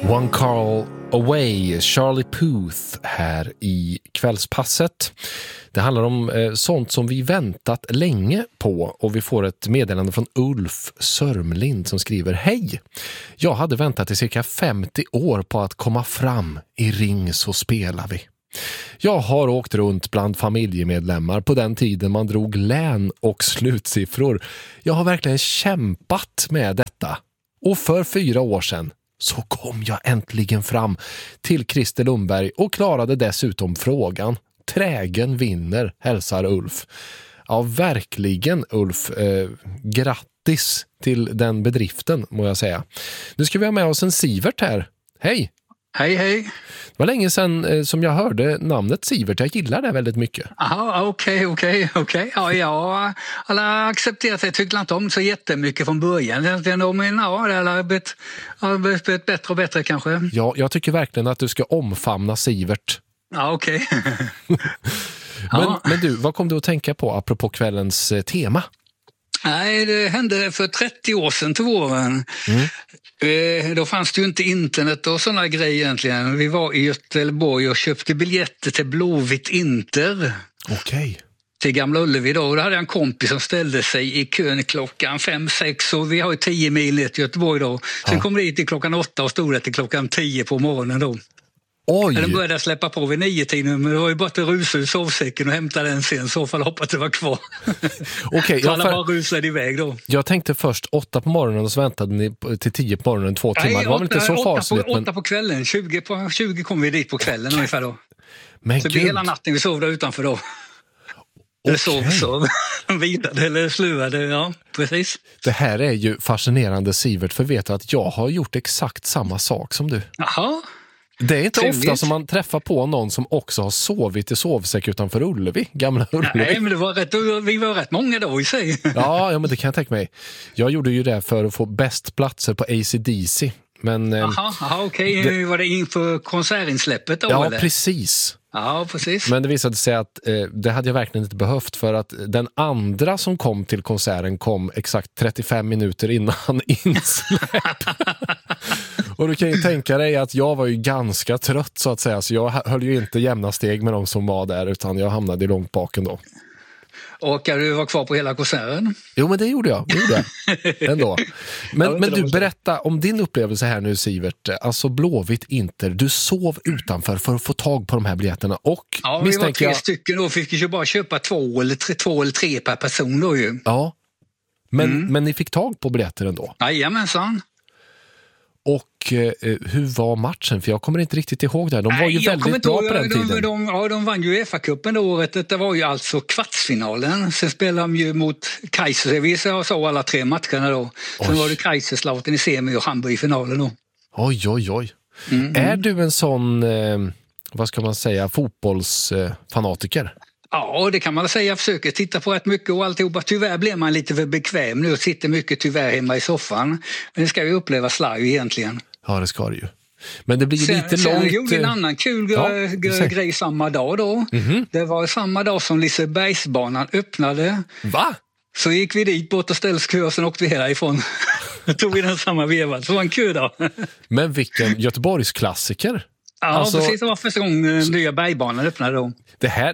One Call Away, Charlie Puth här i kvällspasset. Det handlar om sånt som vi väntat länge på, och vi får ett meddelande från Ulf Sörmlind som skriver: Hej! Jag hade väntat i cirka 50 år på att komma fram. I Ring så spelar vi. Jag har åkt runt bland familjemedlemmar på den tiden man drog län och slutsiffror. Jag har verkligen kämpat med detta. Och för 4 år sedan så kom jag äntligen fram till Christer Lundberg och klarade dessutom frågan. Trägen vinner, hälsar Ulf. Ja, verkligen Ulf. Grattis till den bedriften, må jag säga. Nu ska vi ha med oss en Sivert här. Hej! Hej, hej. Det var länge sedan som jag hörde namnet Sivert. Jag gillar det väldigt mycket. Aha, okej. Ja, jag har accepterat det. Jag tyckte inte om så jättemycket från början. Men ja, det har blivit bättre och bättre kanske. Ja, jag tycker verkligen att du ska omfamna Sivert. Ja, okej. Men du, vad kom du att tänka på apropå kvällens tema? Nej, det hände för 30 år sedan till våren. Då fanns det ju inte internet och sådana grejer egentligen. Vi var i Göteborg och köpte biljetter till Blåvitt Inter. Okej. Till Gamla Ullevi då. Och då hade jag en kompis som ställde sig i kön klockan 5-6, och vi har ju 10 mil ner till Göteborg då. Sen kom det hit till klockan 8 och stod det till klockan 10 på morgonen då. Oj! Den började släppa på vid 9-tiden, men det var ju bara att rusa ur sovsäcken och hämta den sen, så fall hoppas det var kvar. Okej, alla bara rusade iväg då. Jag tänkte först 8 på morgonen och så väntade ni till 10 på morgonen 2 timmar. Det var väl inte så fasligt? 8 på kvällen, 20 kom vi dit på kvällen ungefär då. Men så det blev hela natten vi sov där utanför då. Eller sov, vidare eller sluvade, ja, precis. Det här är ju fascinerande, Sivert, för vet du att jag har gjort exakt samma sak som du. Jaha. Det är inte ofta som man träffar på någon som också har sovit i sovsäck utanför Ullevi, Gamla Ullevi. Nej, men vi var rätt många då i sig. Ja, men det kan jag tänka mig. Jag gjorde ju det för att få bäst platser på AC/DC. Men, okej. Var det inför konsertinsläppet då? Ja, eller? Precis. Ja, precis. Men det visade sig att det hade jag verkligen inte behövt, för att den andra som kom till konserten kom exakt 35 minuter innan insläpp. Och du kan ju tänka dig att jag var ju ganska trött så att säga, så jag höll ju inte jämna steg med de som var där, utan jag hamnade långt baken då. Och du var kvar på hela konserten? Jo, men det gjorde jag. Ändå. Men du, berätta om din upplevelse här nu, Sivert. Alltså Blåvitt Inter. Du sov utanför för att få tag på de här biljetterna. Och ja, vi var 3 stycken då. Fick ju bara köpa 2 eller 3 per person då ju. Ja, men ni fick tag på biljetter ändå? Jajamensan. Och hur var matchen? För jag kommer inte riktigt ihåg det. De var ju väldigt bra på den tiden. De vann ju UEFA-cupen det året. Det var ju alltså kvartsfinalen. Sen spelade de ju mot Kaiserslautern. Jag sa alla 3 matcherna då. Sen var det Kaiserslautern i semi och Hamburg i finalen då. Oj. Är du en sån, vad ska man säga, fotbollsfanatiker? Ja, det kan man säga. Jag försöker titta på rätt mycket och alltihopa. Tyvärr blir man lite för bekväm nu och sitter mycket tyvärr hemma i soffan. Men det ska ju upplevas live egentligen. Ja, det ska det ju. Men det blir ju lite långt. Sen gjorde en annan kul grej samma dag då. Det var samma dag som Lisebergsbanan öppnade. Va? Så gick vi dit bort och ställde kö och sen åkte vi härifrån. Tog vi den samma veva. Så var en kö då. Men vilken Göteborgsklassiker. Ja, alltså, precis. Det var första gången nya bergbanan öppnade då. Det här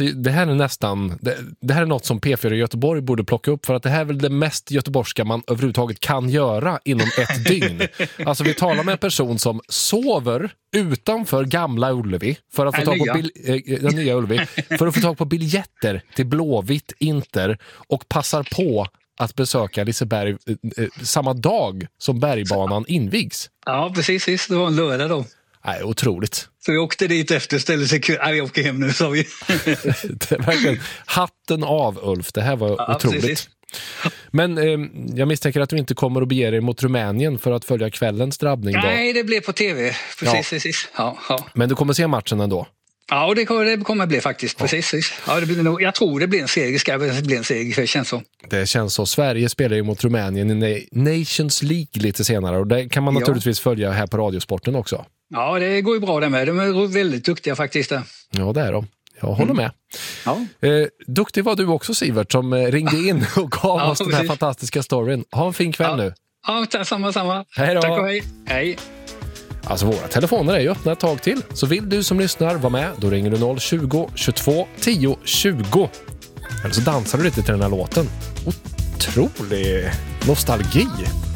är nästan... Det här är något som P4 i Göteborg borde plocka upp, för att det här är väl det mest göteborgska man överhuvudtaget kan göra inom ett dygn. Alltså vi talar med en person som sover utanför Gamla Ullevi för att få tag på den nya Ullevi, för att få tag på biljetter till Blåvitt Inter, och passar på att besöka Liseberg samma dag som bergbanan invigs. Ja, precis. Det var en lördag då. Nej, otroligt. Så vi åkte dit efter, ställde sig kul. Vi åker hem nu, sa vi. Det är verkligen hatten av, Ulf. Det här var otroligt. Precis. Men jag misstänker att du inte kommer att bege dig mot Rumänien för att följa kvällens drabbning då. Nej, det blev på tv. Precis. Ja. Men du kommer se matchen ändå? Ja, det kommer bli faktiskt. Precis. Ja, jag tror det blir en seger. Ska det bli en seger, för det känns så. Det känns så. Sverige spelar ju mot Rumänien i Nations League lite senare, och det kan man naturligtvis följa här på Radiosporten också. Ja, det går ju bra det med. De är väldigt duktiga faktiskt. Ja, det är de. Jag håller med. Ja. Duktig var du också, Sivert, som ringde in och gav oss den här fantastiska storyn. Ha en fin kväll nu. Ja, samma. Hej då. Tack och hej. Alltså våra telefoner är ju öppna ett tag till. Så vill du som lyssnar vara med, då ringer du 020-22 10 20. Eller så dansar du lite till den här låten. Otrolig nostalgi.